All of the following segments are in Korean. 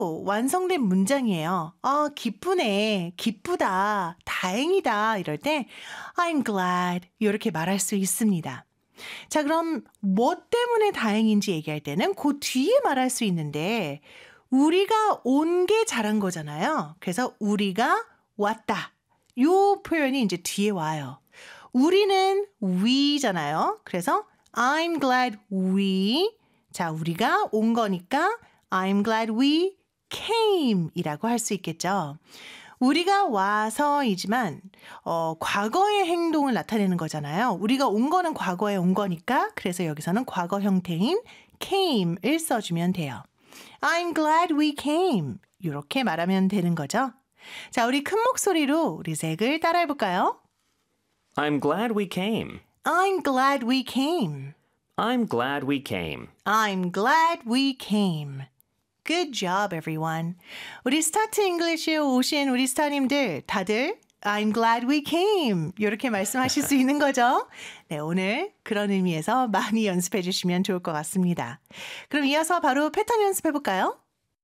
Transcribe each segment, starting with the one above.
완성된 문장이에요. 기쁘네, 기쁘다, 다행이다 이럴 때 I'm glad 이렇게 말할 수 있습니다. 자, 그럼 뭐 때문에 다행인지 얘기할 때는 그 뒤에 말할 수 있는데 우리가 온 게 잘한 거잖아요. 그래서 우리가 왔다. 이 표현이 이제 뒤에 와요. 우리는 we잖아요. 그래서 I'm glad we. 자, 우리가 온 거니까 I'm glad we came 이라고 할 수 있겠죠. 우리가 와서이지만 과거의 행동을 나타내는 거잖아요. 우리가 온 거는 과거에 온 거니까 그래서 여기서는 과거 형태인 came을 써주면 돼요. I'm glad we came. 이렇게 말하면 되는 거죠. 자, 우리 큰 목소리로 우리 색을 따라해볼까요? I'm glad we came. I'm glad we came. I'm glad we came. I'm glad we came. Good job, everyone. 우리 스타트 잉글리시에 오신 우리 스타님들 다들 I'm glad we came 이렇게 말씀하실 수 있는 거죠. 네, 오늘 그런 의미에서 많이 연습해 주시면 좋을 것 같습니다. 그럼 이어서 바로 패턴 연습해 볼까요?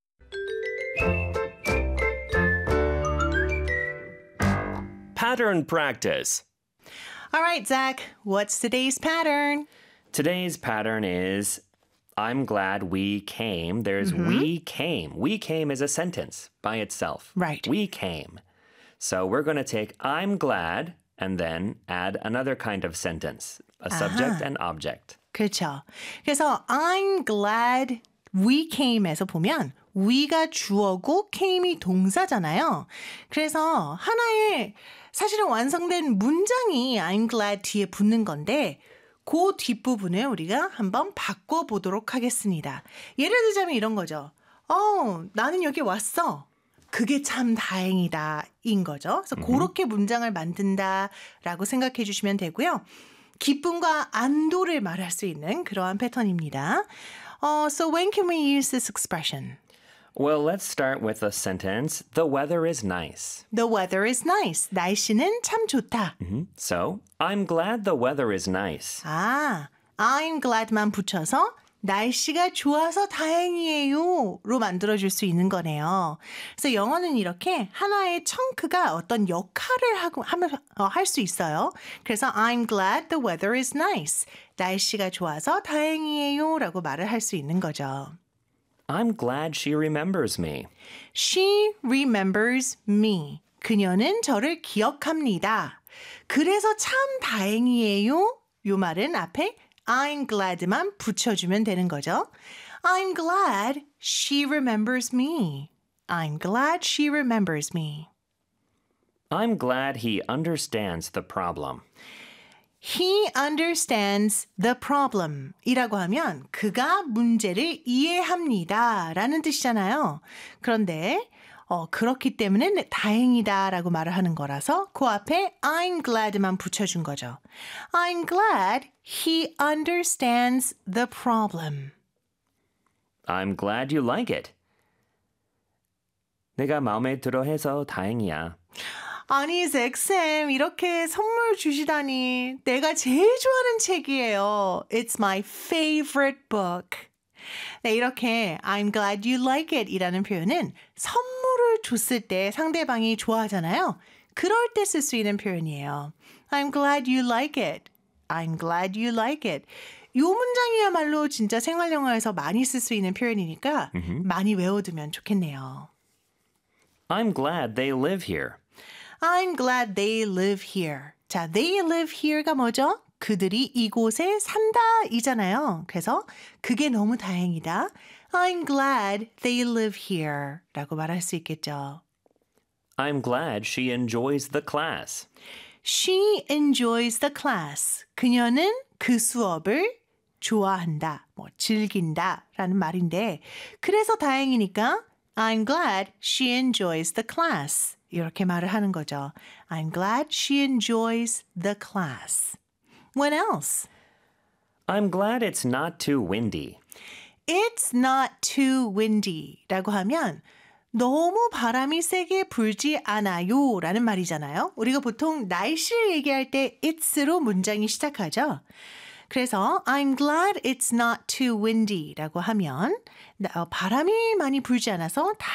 Pattern practice. All right, Zach, what's today's pattern? Today's pattern is I'm glad we came. There's we came. We came is a sentence by itself. Right. We came. So we're going to take I'm glad and then add another kind of sentence, a subject and object. 그렇죠. 그래서 I'm glad we came에서 보면 we가 주어고 came이 동사잖아요. 그래서 하나의 사실은 완성된 문장이 I'm glad 뒤에 붙는 건데 그 뒷부분을 우리가 한번 바꿔보도록 하겠습니다. 예를 들자면 이런 거죠. 나는 여기 왔어. 그게 참 다행이다 인 거죠. 그래서 그렇게 문장을 만든다라고 생각해 주시면 되고요. 기쁨과 안도를 말할 수 있는 그러한 패턴입니다. So when can we use this expression? Well, let's start with a sentence. The weather is nice. The weather is nice. 날씨는 참 좋다. So, I'm glad the weather is nice. I'm glad만 붙여서 날씨가 좋아서 다행이에요 로 만들어줄 수 있는 거네요. 그래서 영어는 이렇게 하나의 청크가 어떤 역할을 할 수 있어요. 그래서 I'm glad the weather is nice. 날씨가 좋아서 다행이에요 라고 말을 할 수 있는 거죠. I'm glad she remembers me. She remembers me. 그녀는 저를 기억합니다. 그래서 참 다행이에요. 요 말은 앞에 I'm glad만 붙여주면 되는 거죠. I'm glad she remembers me. I'm glad she remembers me. I'm glad he understands the problem. He understands the problem 이라고 하면 그가 문제를 이해합니다 라는 뜻이잖아요. 그런데 그렇기 때문에 다행이다 라고 말을 하는 거라서 그 앞에 I'm glad만 붙여준 거죠. I'm glad he understands the problem. I'm glad you like it. 내가 마음에 들어 해서 다행이야. 아니, 잭쌤, 이렇게 선물 주시다니. 내가 제일 좋아하는 책이에요. It's my favorite book. 네, 이렇게 I'm glad you like it 이라는 표현은 선물을 줬을 때 상대방이 좋아하잖아요. 그럴 때 쓸 수 있는 표현이에요. I'm glad you like it. I'm glad you like it. 이 문장이야말로 진짜 생활영어에서 많이 쓸 수 있는 표현이니까 많이 외워두면 좋겠네요. I'm glad they live here. I'm glad they live here. 자, they live here가 뭐죠? 그들이 이곳에 산다 이잖아요. 그래서 그게 너무 다행이다. I'm glad they live here 라고 말할 수 있겠죠. I'm glad she enjoys the class. She enjoys the class. 그녀는 그 수업을 좋아한다, 즐긴다 라는 말인데 그래서 다행이니까 I'm glad she enjoys the class. 이렇게 말을 하는 거죠. I'm glad she enjoys the class. What else? I'm glad it's not too windy. It's not too windy 라고 하면 너무 바람이 세게 불지 않아요 라는 말이잖아요. 우리가 보통 날씨를 얘기할 때 it's로 문장이 시작하죠. 그래서 I'm glad it's not too windy 라고 하면 바람이 많이 불지 않아서